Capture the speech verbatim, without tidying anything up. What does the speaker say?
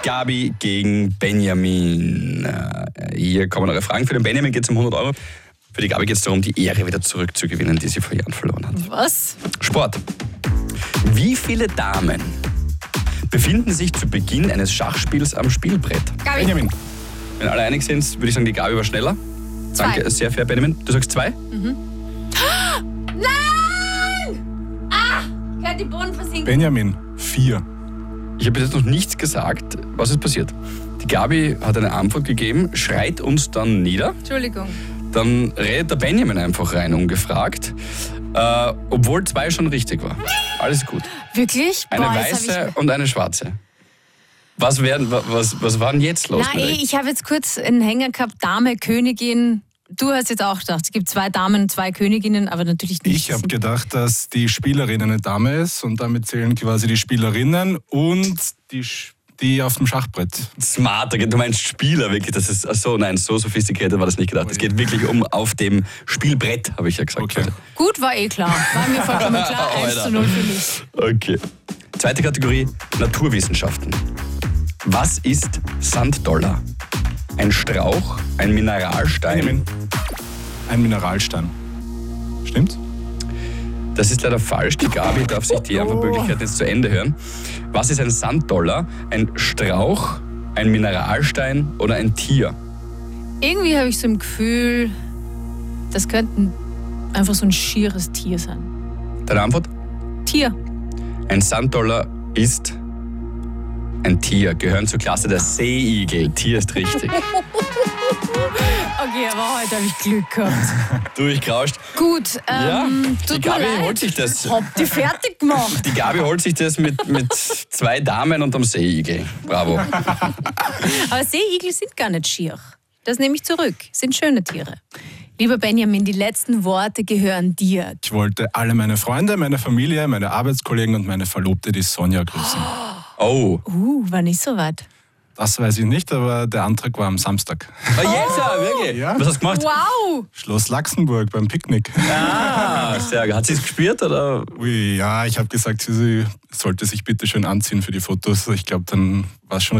Gabi gegen Benjamin. Äh, Hier kommen eure Fragen. Für den Benjamin geht es um hundert Euro. Für die Gabi geht es darum, die Ehre wieder zurückzugewinnen, die sie vor Jahren verloren hat. Was? Sport. Wie viele Damen befinden sich zu Beginn eines Schachspiels am Spielbrett? Gabi. Benjamin. Wenn alle einig sind, würde ich sagen, die Gabi war schneller. Zwei. Danke, sehr fair, Benjamin. Du sagst zwei? Nein! Ah! Kann die Boden versinken. Benjamin. Vier. Ich habe bis jetzt noch nichts gesagt. Was ist passiert? Die Gabi hat eine Antwort gegeben, schreit uns dann nieder. Entschuldigung. Dann redet der Benjamin einfach rein, ungefragt. Äh, obwohl zwei schon richtig war. Alles gut. Wirklich? Eine Boah, jetzt weiße hab ich... und eine schwarze. Was, werden, was, was war denn jetzt los? Nein, mit euch? ich habe jetzt kurz einen Hänger gehabt, Dame, Königin. Du hast jetzt auch gedacht, es gibt zwei Damen und zwei Königinnen, aber natürlich nicht. Ich habe gedacht, dass die Spielerin eine Dame ist und damit zählen quasi die Spielerinnen und die, Sch- die auf dem Schachbrett. Smarter, du meinst Spieler, wirklich. Das ist, achso, nein, so sophisticated war das nicht gedacht. Es geht wirklich um auf dem Spielbrett, habe ich ja gesagt. Okay. Gut, war eh klar. War mir vollkommen klar. eins zu null für mich. Okay. Zweite Kategorie, Naturwissenschaften. Was ist Sanddollar? Ein Strauch, ein Mineralstein. Benjamin. Ein Mineralstein. Stimmt's? Das ist leider falsch. Die Gabi darf sich die Antwortmöglichkeit jetzt zu Ende hören. Was ist ein Sanddollar? Ein Strauch, ein Mineralstein oder ein Tier? Irgendwie habe ich so im Gefühl, das könnte einfach so ein schieres Tier sein. Deine Antwort? Tier. Ein Sanddollar ist ein Tier. Gehören zur Klasse der Seeigel. Tier ist richtig. Okay, aber heute habe ich Glück gehabt. Durchgerauscht. Gut, Ja, ähm, die tut Gabi mir leid. holt sich das. Hab die fertig gemacht. Die Gabi holt sich das mit, mit zwei Damen und einem Seeigel. Bravo. Aber Seeigel sind gar nicht schier. Das nehme ich zurück. Sind schöne Tiere. Lieber Benjamin, die letzten Worte gehören dir. Ich wollte alle meine Freunde, meine Familie, meine Arbeitskollegen und meine Verlobte, die Sonja, grüßen. Oh. Uh, wann ist soweit? Das weiß ich nicht, aber der Antrag war am Samstag. Oh, jetzt ja, wirklich? Ja. Was hast du gemacht? Wow! Schloss Laxenburg beim Picknick. Ah, sehr gut. Hat sie es gespürt, oder? Ui, ja, ich habe gesagt, sie sollte sich bitte schön anziehen für die Fotos. Ich glaube, dann war es schon